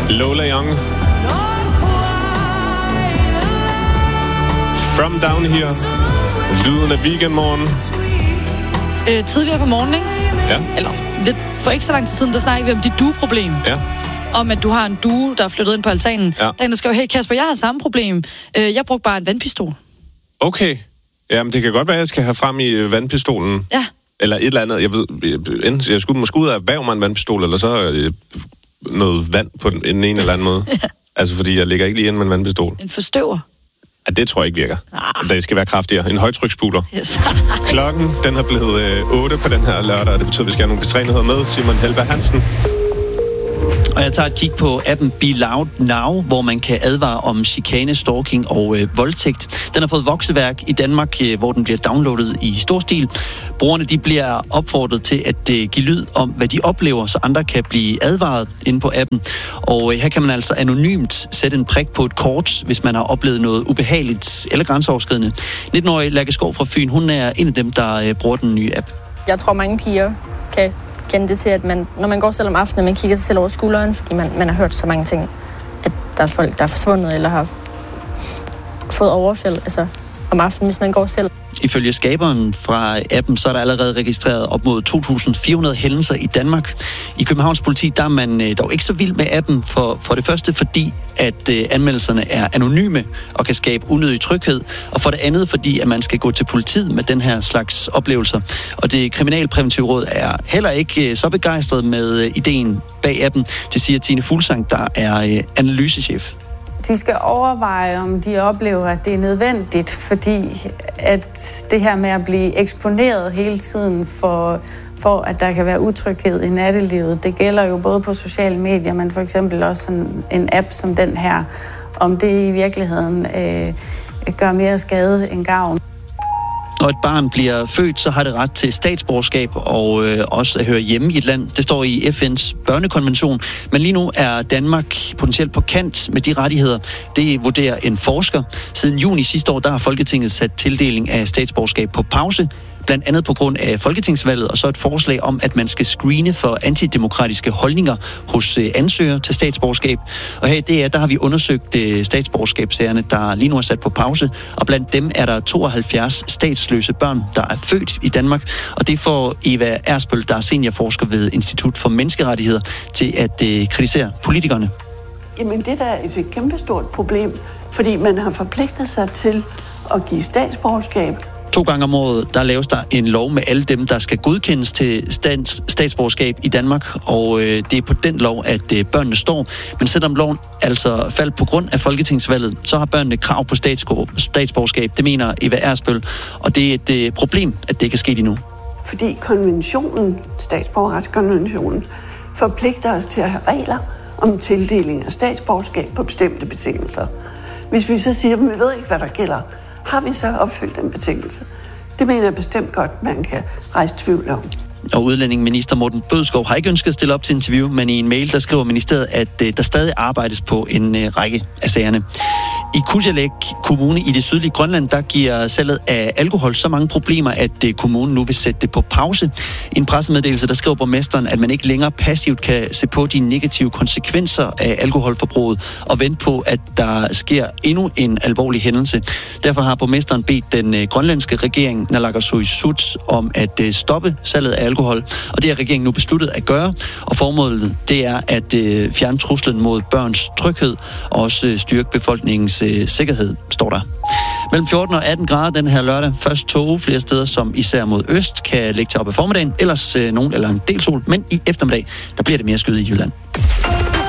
Lola Young. From Down Here. Lyden af weekendmorgen. Tidligere på morgenen, ikke? Ja. Eller lidt for ikke så lang tid siden, der snakkede vi om dit dueproblem. Ja. Om at du har en due, der er flyttet ind på altanen. Ja. Der skrev, hey Kasper, jeg har samme problem. Jeg brugte bare en vandpistol. Okay. Jamen, det kan godt være, at jeg skal have frem i vandpistolen. Ja. Eller et eller andet. Jeg ved, jeg skulle måske ud af at erhverve mig en vandpistol, eller så noget vand på den ene eller anden måde. Ja. Altså, fordi jeg ligger ikke lige inde med en vandpistol. En forstøver. Ja, det tror jeg ikke virker. Det skal være kraftigere. En højtrykspuler. Yes. Klokken, den er blevet 8 på den her lørdag, og det betyder, at vi skal have nogle P3-nyheder med. Simon Helberg Hansen. Og jeg tager et kig på appen Be Loud Now, hvor man kan advare om chikane, stalking og voldtægt. Den har fået vokseværk i Danmark, hvor den bliver downloadet i stor stil. Brugerne de bliver opfordret til at give lyd om, hvad de oplever, så andre kan blive advaret inde på appen. Og her kan man altså anonymt sætte en prik på et kort, hvis man har oplevet noget ubehageligt eller grænseoverskridende. 19-årige Lærke Skov fra Fyn, hun er en af dem, der bruger den nye app. Jeg tror, mange piger kan kende det til, at når man går selv om aftenen, man kigger sig selv over skulderen, fordi man har hørt så mange ting, at der er folk, der er forsvundet eller har fået overfald, altså om aftenen, hvis man går selv. Ifølge skaberen fra appen, så er der allerede registreret op mod 2.400 hændelser i Danmark. I Københavns politi, der er man dog ikke så vild med appen for det første, fordi at anmeldelserne er anonyme og kan skabe unødig tryghed, og for det andet, fordi at man skal gå til politiet med den her slags oplevelser. Og det kriminalpræventive råd er heller ikke så begejstret med ideen bag appen. Det siger Tine Fuglsang, der er analysechef. De skal overveje, om de oplever, at det er nødvendigt, fordi at det her med at blive eksponeret hele tiden for at der kan være utryghed i nattelivet, det gælder jo både på sociale medier, men for eksempel også en app som den her, om det i virkeligheden gør mere skade end gavn. Når et barn bliver født, så har det ret til statsborgerskab og også at høre hjemme i et land. Det står i FN's børnekonvention. Men lige nu er Danmark potentielt på kant med de rettigheder. Det vurderer en forsker. Siden juni sidste år, der har Folketinget sat tildeling af statsborgerskab på pause. Blandt andet på grund af folketingsvalget, og så et forslag om, at man skal screene for antidemokratiske holdninger hos ansøgere til statsborgerskab. Og her i DR, der har vi undersøgt statsborgerskabssagerne, der lige nu er sat på pause, og blandt dem er der 72 statsløse børn, der er født i Danmark. Og det får Eva Ersbøl, der er seniorforsker ved Institut for Menneskerettigheder, til at kritisere politikerne. Jamen det der er et kæmpestort problem, fordi man har forpligtet sig til at give statsborgerskab. 2 gange om året, der laves der en lov med alle dem, der skal godkendes til statsborgerskab i Danmark, og det er på den lov, at børnene står. Men selvom loven altså faldt på grund af folketingsvalget, så har børnene krav på statsborgerskab. Det mener Eva Ersbøl, og det er et problem, at det ikke er sket endnu. Fordi konventionen, statsborgerretskonventionen, forpligter os til at have regler om tildeling af statsborgerskab på bestemte betingelser. Hvis vi så siger, at vi ved ikke, hvad der gælder, har vi så opfyldt den betingelse? Det mener jeg bestemt godt, man kan rejse tvivl om. Og udlændingeminister Morten Bødskov har ikke ønsket at stille op til interview, men i en mail, der skriver ministeriet, at der stadig arbejdes på en række af sagerne. I Kujalleq Kommune i det sydlige Grønland, der giver salget af alkohol så mange problemer, at kommunen nu vil sætte det på pause. I en pressemeddelelse, der skriver borgmesteren, at man ikke længere passivt kan se på de negative konsekvenser af alkoholforbruget og vente på, at der sker endnu en alvorlig hændelse. Derfor har borgmesteren bedt den grønlandske regering, Naalakkersuisut, om at stoppe salget af alkohol, og det har regeringen nu besluttet at gøre, og formålet det er at fjerne truslen mod børns tryghed og også styrke befolkningens sikkerhed, står der. Mellem 14 og 18 grader den her lørdag. Først tåge flere steder, som især mod øst kan lægge til op ad formiddagen, ellers nogen eller en del sol, men i eftermiddag, der bliver det mere skyet i Jylland.